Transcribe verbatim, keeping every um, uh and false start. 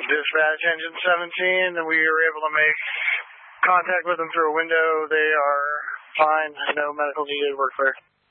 Dispatch Engine seventeen, and we were able to make contact with them through a window. They are fine. No medical needed. Work clear.